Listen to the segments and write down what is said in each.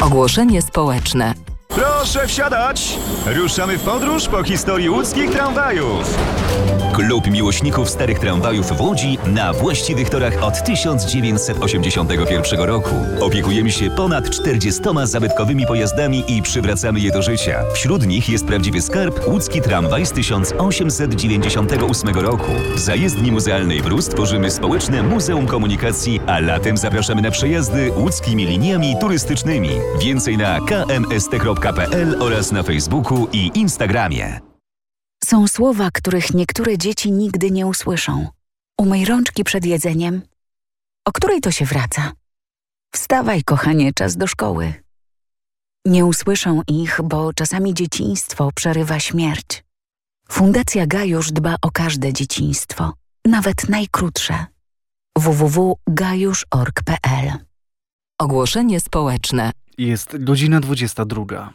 Ogłoszenie społeczne. Proszę wsiadać! Ruszamy w podróż po historii łódzkich tramwajów. Klub miłośników starych tramwajów w Łodzi na właściwych torach od 1981 roku. Opiekujemy się ponad 40 zabytkowymi pojazdami i przywracamy je do życia. Wśród nich jest prawdziwy skarb łódzki tramwaj z 1898 roku. W zajezdni muzealnej w Rus tworzymy społeczne Muzeum Komunikacji, a latem zapraszamy na przejazdy łódzkimi liniami turystycznymi. Więcej na kmst.pl oraz na Facebooku i Instagramie. Są słowa, których niektóre dzieci nigdy nie usłyszą. Umyj rączki przed jedzeniem. O której to się wraca? Wstawaj, kochanie, czas do szkoły. Nie usłyszą ich, bo czasami dzieciństwo przerywa śmierć. Fundacja Gajusz dba o każde dzieciństwo, nawet najkrótsze. www.gajusz.org.pl. Ogłoszenie społeczne. Jest godzina 22.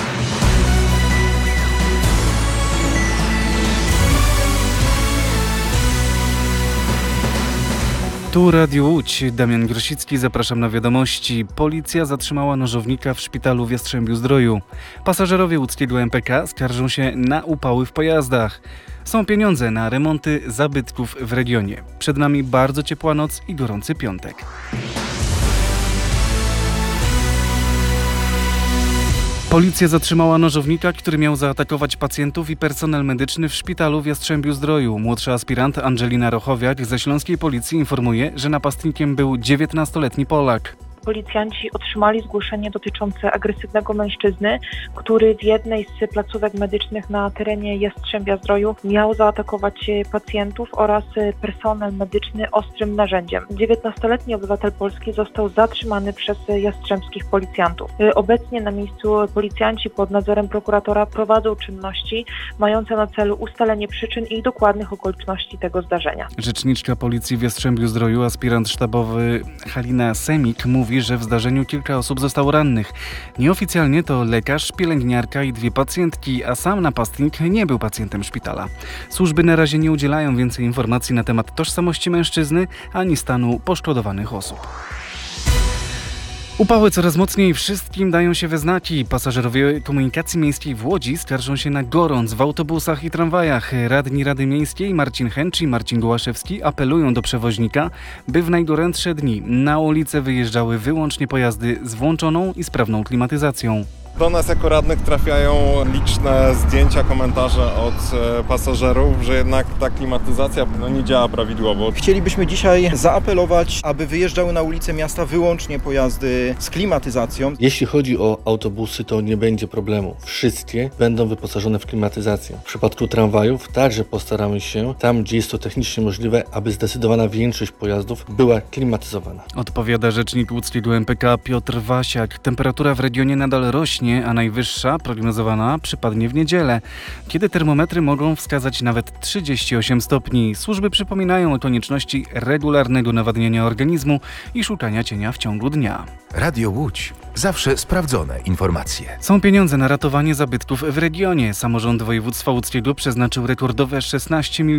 Tu Radio Łódź, Damian Grosicki, zapraszam na wiadomości. Policja zatrzymała nożownika w szpitalu w Jastrzębiu-Zdroju. Pasażerowie łódzkiego MPK skarżą się na upały w pojazdach. Są pieniądze na remonty zabytków w regionie. Przed nami bardzo ciepła noc i gorący piątek. Policja zatrzymała nożownika, który miał zaatakować pacjentów i personel medyczny w szpitalu w Jastrzębiu-Zdroju. Młodsza aspirant Angelina Rochowiak ze śląskiej policji informuje, że napastnikiem był 19-letni Polak. Policjanci otrzymali zgłoszenie dotyczące agresywnego mężczyzny, który w jednej z placówek medycznych na terenie Jastrzębia-Zdroju miał zaatakować pacjentów oraz personel medyczny ostrym narzędziem. 19-letni obywatel Polski został zatrzymany przez jastrzębskich policjantów. Obecnie na miejscu policjanci pod nadzorem prokuratora prowadzą czynności mające na celu ustalenie przyczyn i dokładnych okoliczności tego zdarzenia. Rzeczniczka policji w Jastrzębiu-Zdroju, aspirant sztabowy Halina Semik mówi, że w zdarzeniu kilka osób zostało rannych. Nieoficjalnie to lekarz, pielęgniarka i 2 pacjentki, a sam napastnik nie był pacjentem szpitala. Służby na razie nie udzielają więcej informacji na temat tożsamości mężczyzny ani stanu poszkodowanych osób. Upały coraz mocniej wszystkim dają się we znaki. Pasażerowie komunikacji miejskiej w Łodzi skarżą się na gorąc w autobusach i tramwajach. Radni Rady Miejskiej Marcin Chęcz i Marcin Gołaszewski apelują do przewoźnika, by w najgorętsze dni na ulicę wyjeżdżały wyłącznie pojazdy z włączoną i sprawną klimatyzacją. Do nas jako radnych trafiają liczne zdjęcia, komentarze od pasażerów, że jednak ta klimatyzacja nie działa prawidłowo. Chcielibyśmy dzisiaj zaapelować, aby wyjeżdżały na ulice miasta wyłącznie pojazdy z klimatyzacją. Jeśli chodzi o autobusy, to nie będzie problemu. Wszystkie będą wyposażone w klimatyzację. W przypadku tramwajów także postaramy się, tam gdzie jest to technicznie możliwe, aby zdecydowana większość pojazdów była klimatyzowana. Odpowiada rzecznik łódzkiego MPK Piotr Wasiak. Temperatura w regionie nadal rośnie, a najwyższa prognozowana przypadnie w niedzielę, kiedy termometry mogą wskazać nawet 38 stopni. Służby przypominają o konieczności regularnego nawadniania organizmu i szukania cienia w ciągu dnia. Radio Łódź. Zawsze sprawdzone informacje. Są pieniądze na ratowanie zabytków w regionie. Samorząd województwa łódzkiego przeznaczył rekordowe 16